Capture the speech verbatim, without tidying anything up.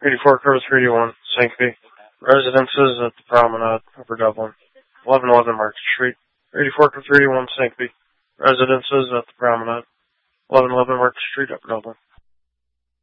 eighty-four Curtis three one, Sankby. Residences at the Promenade, Upper Dublin. eleven eleven Market Street. eighty-four three one, Sankby. Residences at the Promenade. eleven eleven Market Street, Upper Dublin.